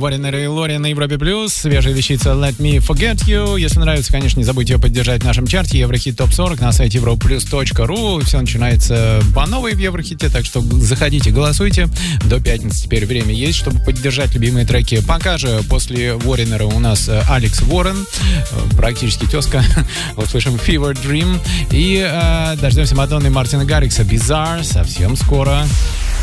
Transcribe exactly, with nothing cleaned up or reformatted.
Wariner и Lori на Европе Плюс. Свежая вещица Let Me Forget You. Если нравится, конечно, не забудьте ее поддержать в нашем чарте Еврохит топ сорок на сайте европлюс точка ру. Все начинается по новой в Еврохите, так что заходите, голосуйте. До пятницы теперь время есть, чтобы поддержать любимые треки. Пока же после Wariner у нас Алекс Уоррен, практически тезка. Услышим Fever Dream. И э, дождемся Мадонны и Мартина Гаррикса Bizarre совсем скоро.